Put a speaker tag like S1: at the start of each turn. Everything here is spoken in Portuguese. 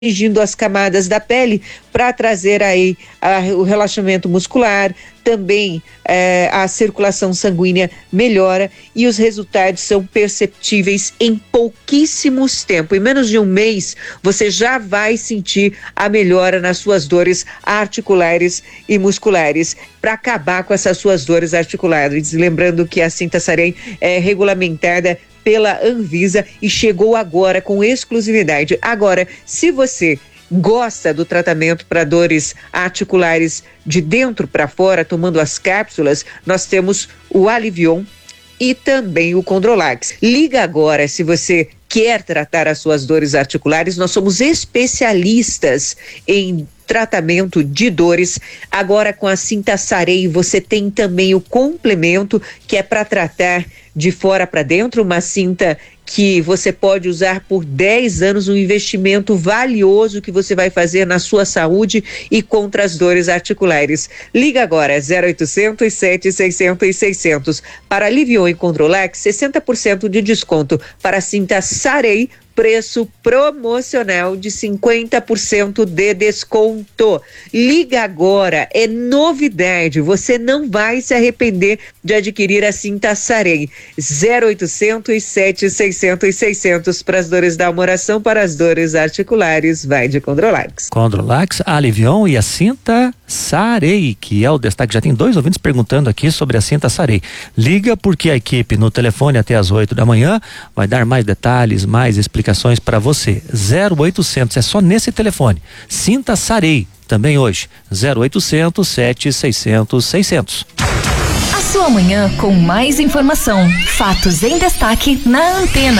S1: atingindo as camadas da pele para trazer aí o relaxamento muscular, também a circulação sanguínea melhora e os resultados são perceptíveis em pouquíssimos tempos. Em menos de um mês, você já vai sentir a melhora nas suas dores articulares e musculares, para acabar com essas suas dores articulares. Lembrando que a Cinta Sarém é regulamentada pela Anvisa e chegou agora com exclusividade. Agora, se você gosta do tratamento para dores articulares de dentro para fora, tomando as cápsulas, nós temos o Alivion e também o Condrolax. Liga agora se você quer tratar as suas dores articulares. Nós somos especialistas em tratamento de dores. Agora com a Cinta Sarém você tem também o complemento, que é para tratar de fora para dentro, uma cinta que você pode usar por 10 anos, um investimento valioso que você vai fazer na sua saúde e contra as dores articulares. Liga agora, 0800 700 600. Para Alivion e Condrolax, 60% de desconto. Para a Cinta Sarém, preço promocional de 50% de desconto. Liga agora, é novidade, você não vai se arrepender de adquirir a Cinta Sarém. 0800 700 600 para as dores da almoração, para as dores articulares, vai de Condrolax.
S2: Condrolax, Alivion e a Cinta Sarém, que é o destaque. Já tem 2 ouvintes perguntando aqui sobre a Cinta Sarém. Liga porque a equipe no telefone até às 8 da manhã vai dar mais detalhes, mais explicações para você. 0800, é só nesse telefone. Cinta Sarém, também hoje. 0800 700 600.
S3: A sua manhã com mais informação, fatos em destaque na Antena.